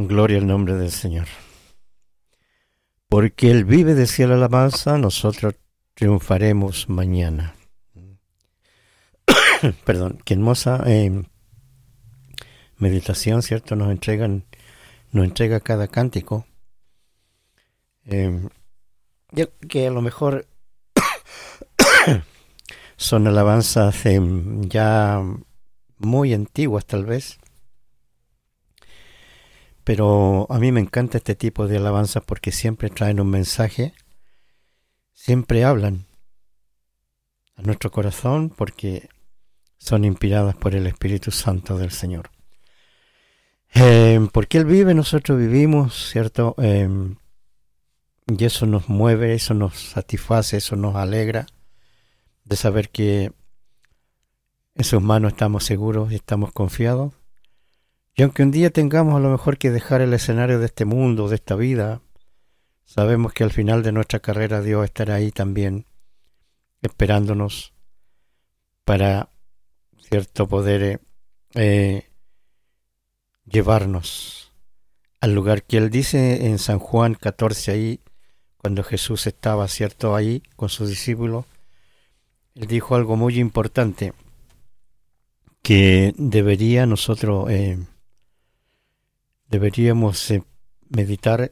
Gloria al nombre del Señor. Porque Él vive, decía la alabanza, nosotros triunfaremos mañana. Perdón, qué hermosa meditación, ¿cierto? Nos entrega cada cántico. Que a lo mejor son alabanzas ya muy antiguas tal vez. Pero a mí me encanta este tipo de alabanzas porque siempre traen un mensaje, siempre hablan a nuestro corazón porque son inspiradas por el Espíritu Santo del Señor. Porque Él vive, nosotros vivimos, ¿cierto? Y eso nos mueve, eso nos satisface, eso nos alegra de saber que en sus manos estamos seguros y estamos confiados. Y aunque un día tengamos a lo mejor que dejar el escenario de este mundo, de esta vida, sabemos que al final de nuestra carrera Dios estará ahí también, esperándonos para, cierto, poder llevarnos al lugar que Él dice en San Juan 14, ahí, cuando Jesús estaba, cierto, ahí con sus discípulos. Él dijo algo muy importante, que deberíamos meditar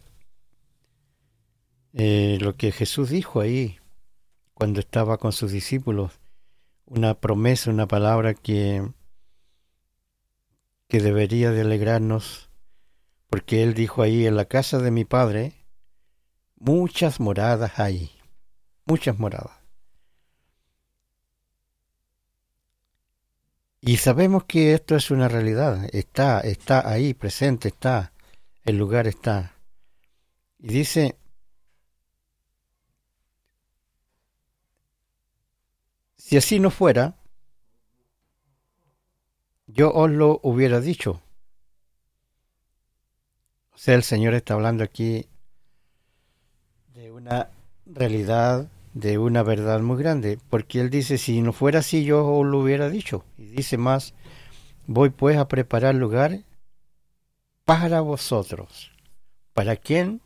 lo que Jesús dijo ahí cuando estaba con sus discípulos, una promesa, una palabra que debería de alegrarnos, porque Él dijo ahí: en la casa de mi Padre muchas moradas hay, muchas moradas. Y sabemos que esto es una realidad, está ahí presente, está, el lugar está. Y dice: si así no fuera, yo os lo hubiera dicho. O sea, el Señor está hablando aquí de una realidad, de una verdad muy grande, porque Él dice: si no fuera así, yo os lo hubiera dicho. Y dice más: voy pues a preparar lugar para vosotros. ¿Para quién?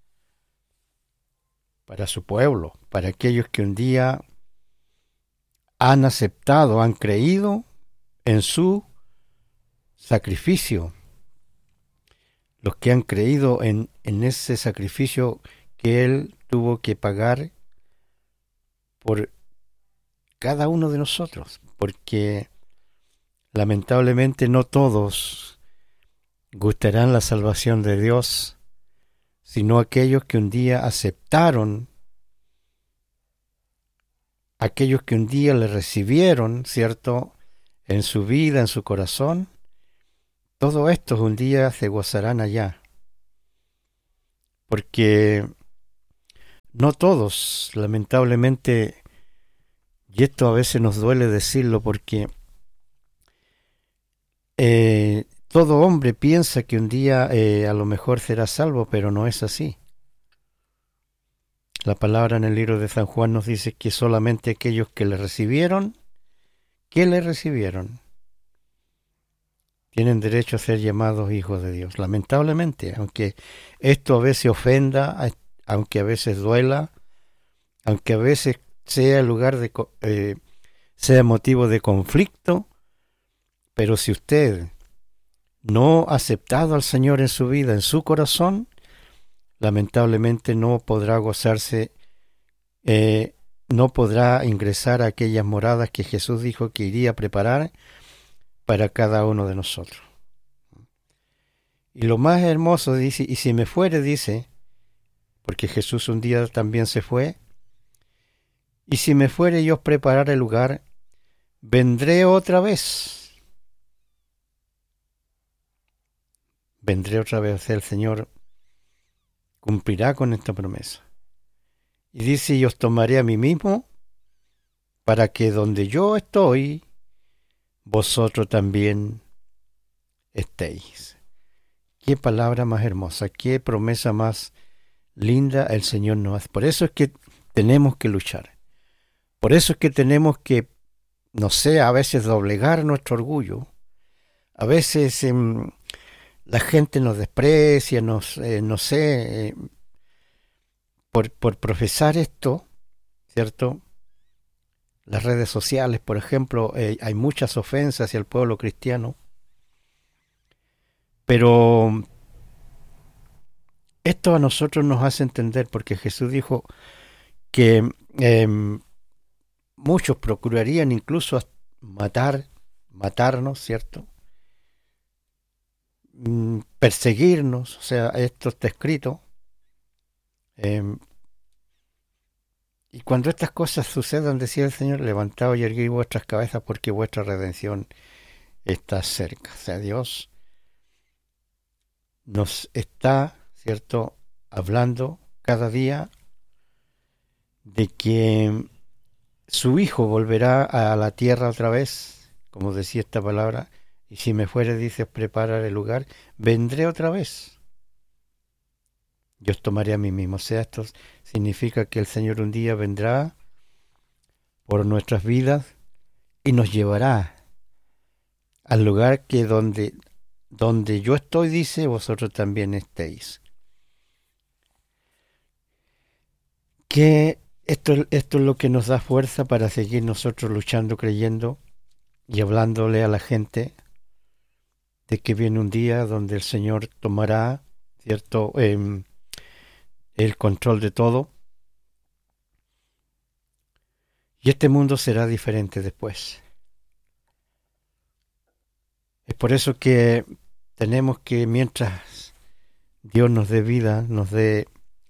Para su pueblo, para aquellos que un día han aceptado, han creído en su sacrificio, los que han creído en ese sacrificio que Él tuvo que pagar por cada uno de nosotros, porque lamentablemente no todos gustarán la salvación de Dios, sino aquellos que un día aceptaron, aquellos que un día le recibieron, ¿cierto?, en su vida, en su corazón. Todos estos un día se gozarán allá, porque no todos, lamentablemente, y esto a veces nos duele decirlo, porque todo hombre piensa que un día a lo mejor será salvo, pero no es así. La palabra en el libro de San Juan nos dice que solamente aquellos que le recibieron, tienen derecho a ser llamados hijos de Dios. Lamentablemente, aunque esto a veces ofenda, aunque a veces duela, aunque a veces sea lugar de sea motivo de conflicto, pero si usted no ha aceptado al Señor en su vida, en su corazón, lamentablemente no podrá gozarse, no podrá ingresar a aquellas moradas que Jesús dijo que iría a preparar para cada uno de nosotros. Y lo más hermoso dice: y si me fuere, dice, porque Jesús un día también se fue, y si me fuere y os prepararé el lugar, vendré otra vez. Vendré otra vez. El Señor cumplirá con esta promesa. Y dice: y os tomaré a mí mismo, para que donde yo estoy, vosotros también estéis. Qué palabra más hermosa, qué promesa más linda el Señor nos hace. Por eso es que tenemos que luchar. Por eso es que tenemos que, no sé, a veces doblegar nuestro orgullo. A veces la gente nos desprecia, no sé, por profesar esto, ¿cierto? Las redes sociales, por ejemplo, hay muchas ofensas hacia el pueblo cristiano, pero esto a nosotros nos hace entender, porque Jesús dijo que muchos procurarían incluso matarnos, ¿cierto? Perseguirnos, o sea, esto está escrito. Y cuando estas cosas sucedan, decía el Señor, levantaos y erguid vuestras cabezas porque vuestra redención está cerca. O sea, Dios nos está, ¿cierto?, hablando cada día de que su Hijo volverá a la tierra otra vez, como decía esta palabra, y si me fuere, dice, preparar el lugar, vendré otra vez. Yo os tomaré a mí mismo. O sea, esto significa que el Señor un día vendrá por nuestras vidas y nos llevará al lugar que donde yo estoy, dice, vosotros también estéis. Que esto es lo que nos da fuerza para seguir nosotros luchando, creyendo y hablándole a la gente de que viene un día donde el Señor tomará, ¿cierto?, el control de todo. Y este mundo será diferente después. Es por eso que tenemos que, mientras Dios nos dé vida, nos dé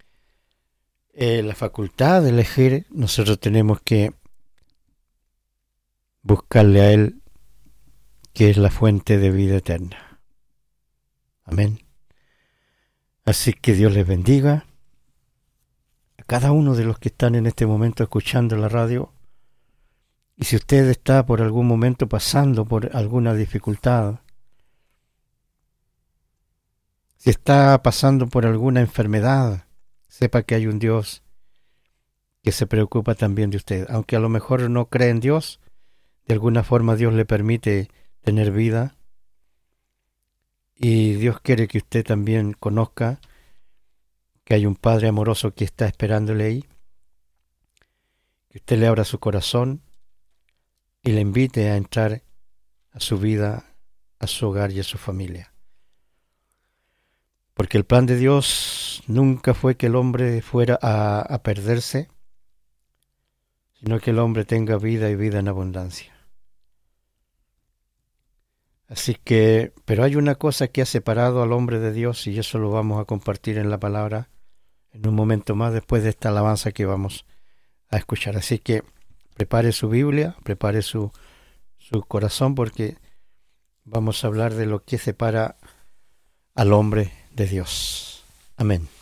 la facultad de elegir, nosotros tenemos que buscarle a Él, que es la fuente de vida eterna. Amén. Así que Dios les bendiga a cada uno de los que están en este momento escuchando la radio. Y si usted está por algún momento pasando por alguna dificultad, si está pasando por alguna enfermedad, sepa que hay un Dios que se preocupa también de usted. Aunque a lo mejor no cree en Dios, de alguna forma Dios le permite tener vida. Y Dios quiere que usted también conozca que hay un Padre amoroso que está esperándole ahí. Que usted le abra su corazón y le invite a entrar a su vida, a su hogar y a su familia. Porque el plan de Dios nunca fue que el hombre fuera a perderse, sino que el hombre tenga vida y vida en abundancia. Así que, pero hay una cosa que ha separado al hombre de Dios y eso lo vamos a compartir en la palabra en un momento más después de esta alabanza que vamos a escuchar. Así que prepare su Biblia, prepare su corazón porque vamos a hablar de lo que separa al hombre de Dios. Amén.